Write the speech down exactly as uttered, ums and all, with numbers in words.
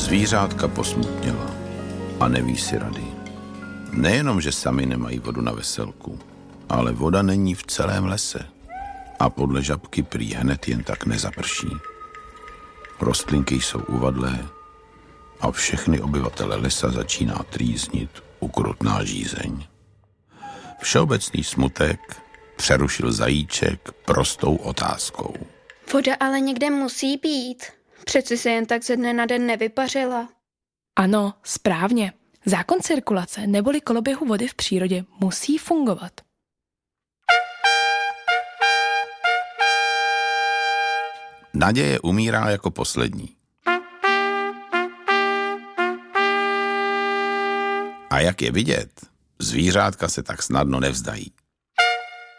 Zvířátka posmutněla a neví si rady. Nejenom, že sami nemají vodu na veselku, ale voda není v celém lese. A podle žabky prý hned jen tak nezaprší. Rostlinky jsou uvadlé a všechny obyvatele lesa začíná trýznit ukrutná žízeň. Všeobecný smutek přerušil zajíček prostou otázkou. Voda ale někde musí být. Přeci se jen tak ze dne na den nevypařila. Ano, správně. Zákon cirkulace neboli koloběhu vody v přírodě musí fungovat. Naděje umírá jako poslední. A jak je vidět, zvířátka se tak snadno nevzdají.